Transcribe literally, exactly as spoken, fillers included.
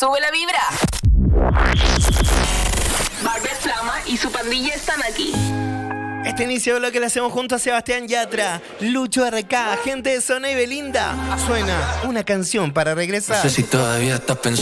Sube la vibra. Barbet Flama y su pandilla están aquí. Este inicio de lo que le hacemos junto a Sebastián Yatra, Lucho R K, gente de Zona y Belinda. Suena una canción para regresar. No sé si todavía estás pensando.